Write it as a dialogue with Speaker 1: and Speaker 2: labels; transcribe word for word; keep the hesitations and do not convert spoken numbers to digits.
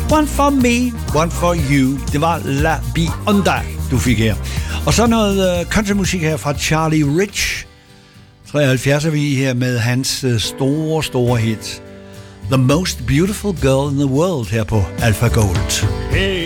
Speaker 1: One for me, one for you. Det var La Bionda, du fik her. Og så noget uh, countrymusik her fra Charlie Rich. treoghalvfjerds er vi her med hans uh, store, store hit. The Most Beautiful Girl in the World her på Alpha Gold.
Speaker 2: Hey.